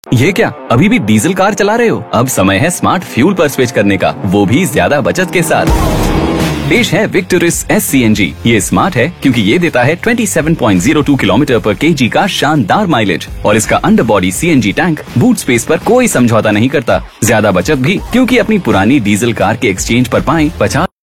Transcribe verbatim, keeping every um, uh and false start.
ये क्या, अभी भी डीजल कार चला रहे हो? अब समय है स्मार्ट फ्यूल पर स्विच करने का, वो भी ज्यादा बचत के साथ। पेश है Victoris S C N G. ये स्मार्ट है क्योंकि ये देता है सत्ताईस पॉइंट शून्य दो किलोमीटर पर केजी का शानदार माइलेज, और इसका underbody C N G tank boot space पर कोई समझौता नहीं करता। ज्यादा बचत भी क्योंकि अपनी पुरानी डीजल कार के एक्सचेंज पर पाएं पचास